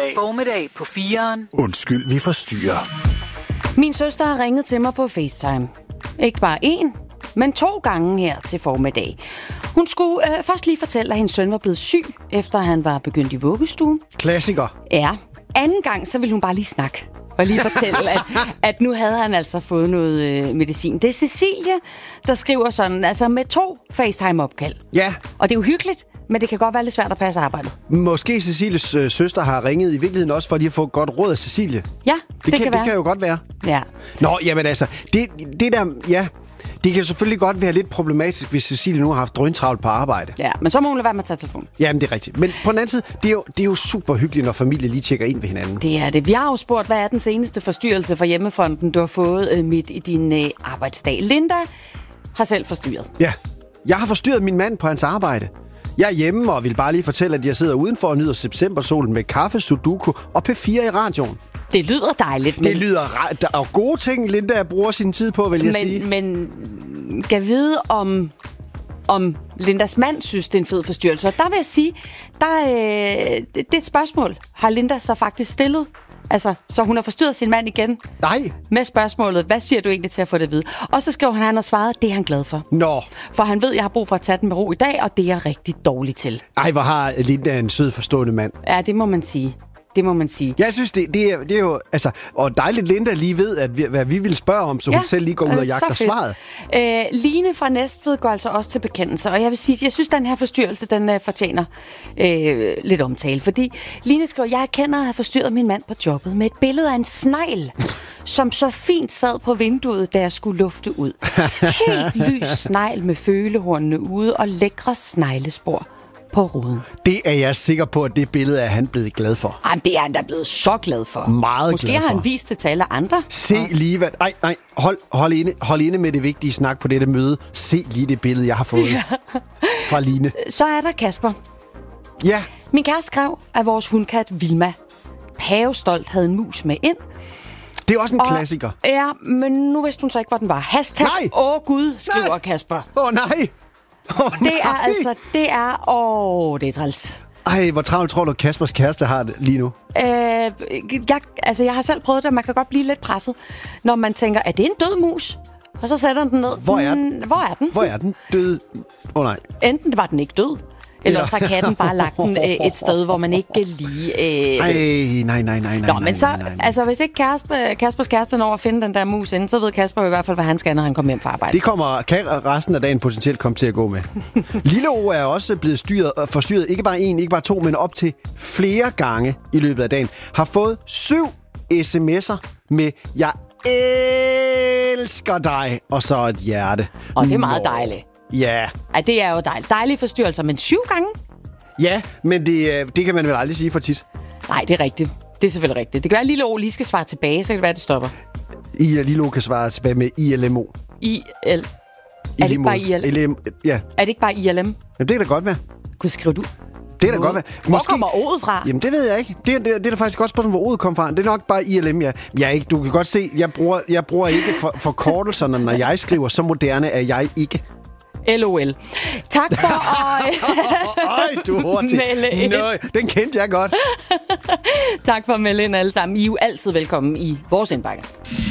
Formiddag på 4'eren. Undskyld, vi forstyrrer. Min søster har ringet til mig på FaceTime. Ikke bare 1, men 2 gange her til formiddag. Hun skulle først lige fortælle, at hendes søn var blevet syg, efter han var begyndt i vuggestuen. Klassiker. Ja. Anden gang, så ville hun bare lige snakke. Og lige fortælle, at nu havde han altså fået noget medicin. Det er Cecilie, der skriver sådan, altså med 2 FaceTime-opkald. Ja. Og det er jo hyggeligt, men det kan godt være lidt svært at passe arbejdet. Måske Cecilies søster har ringet i virkeligheden også, for at de har fået godt råd af Cecilie. Ja, det kan være. Det kan jo godt være. Ja. Nå, jamen altså, det der, ja, det kan selvfølgelig godt være lidt problematisk, hvis Cecilie nu har haft drøntravlt på arbejde. Ja, men så må hun lade være med at tage telefonen. Jamen, det er rigtigt. Men på den anden side, det er jo super hyggeligt, når familie lige tjekker ind ved hinanden. Det er det. Vi har jo spurgt, hvad er den seneste forstyrrelse fra hjemmefronten, du har fået midt i din arbejdsdag. Linda har selv forstyrret. Ja, jeg har forstyrret min mand på hans arbejde. Jeg er hjemme og vil bare lige fortælle, at jeg sidder udenfor og nyder septembersolen med kaffe, sudoku og P4 i radioen. Det lyder dejligt. Men... Det lyder og gode ting, Linda bruger sin tid på, vil jeg sige. Men kan vide, om Lindas mand synes, det er en fed forstyrrelse. Og der vil jeg sige, det er et spørgsmål. Har Linda så faktisk stillet? Altså, så hun har forstyrret sin mand igen? Nej. Med spørgsmålet, hvad siger du egentlig til at få det at vide? Og så skriver han har svaret, det er han glad for. Nå. For han ved, jeg har brug for at tage den med ro i dag, og det er jeg rigtig dårlig til. Ej, hvor har Linda en sød, forstående mand. Ja, det må man sige. Det må man sige. Jeg synes, det er jo... Altså, og dejligt, Linda lige ved, hvad vi vil spørge om, så hun selv lige går ud og jagter svaret. Line fra Næstved går altså også til bekendelser, og jeg vil sige, jeg synes, den her forstyrrelse, den fortjener lidt omtale. Fordi Line skriver, jeg erkender at have forstyrret min mand på jobbet med et billede af en snegl, som så fint sad på vinduet, da jeg skulle lufte ud. Helt lys snegl med følehornene ude og lækre sneglespor på ruden. Det er jeg sikker på, at det billede er han blevet glad for. Jamen, det er han da blevet så glad for. Meget Måske glad for. har han vist det til alle andre. Se lige hvad... Nej. Hold inde med det vigtige snak på dette møde. Se lige det billede, jeg har fået fra Line. Så er der Kasper. Ja. Min kæreste skrev, at vores hundkat Vilma pavestolt havde en mus med ind. Det er også en klassiker. Ja, men nu vidste hun så ikke, hvor den var. Hashtag, åh Gud, skriver Kasper. Nej. Det er altså, det er træls. Ej, hvor travlt tror du, Kaspers kæreste har det lige nu? Jeg har selv prøvet det, og man kan godt blive lidt presset, når man tænker, er det en død mus? Og så sætter den ned. Hvor er den? Hvor er den? Død? Nej. Enten var den ikke død, eller så har katten bare lagt den et sted, hvor man ikke kan lige... Nej. Nå, men så, altså hvis ikke Kaspers kæreste når at finde den der mus inden, så ved Kasper i hvert fald, hvad han skal, når han kommer hjem fra arbejde. Det kan resten af dagen potentielt komme til at gå med. Lille O er også blevet forstyrret, ikke bare 1, ikke bare 2, men op til flere gange i løbet af dagen. Har fået 7 sms'er med, jeg elsker dig, og så et hjerte. Og det er meget dejligt. Ja. Ej, det er jo dejligt. Dejlige forstyrrelser, men 7 gange? Ja, men det kan man vel aldrig sige for tit. Nej, det er rigtigt. Det er selvfølgelig rigtigt. Det kan være, at Lille O lige skal svare tilbage, så kan det være, at det stopper. Lille O kan svare tilbage med ILMO. IL. Er det ikke bare ILM? Ja. Er det ikke bare ILM? Jamen, det kan da godt være. Gud, skriver du? Det kan da godt være. Hvor kommer O'et fra? Jamen, det ved jeg ikke. Det er da faktisk godt spørgsmål, hvor O'et kom fra. Det er nok bare ILM, ja. Du kan godt se, jeg bruger ikke forkortelserne, når jeg skriver. Så moderne er jeg ikke. LOL. Tak for at Øj, du er hurtig. Den kendte jeg godt. Tak for at melde ind alle sammen. I er jo altid velkommen i vores indbakke.